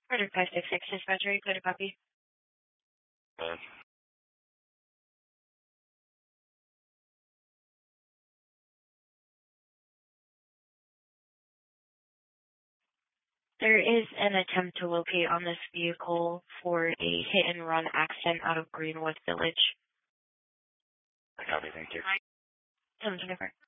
Order 566 dispatcher, clear to copy. Uh, There is an attempt to locate on this vehicle for a hit and run accident out of Greenwood Village. I copy, thank you. 724.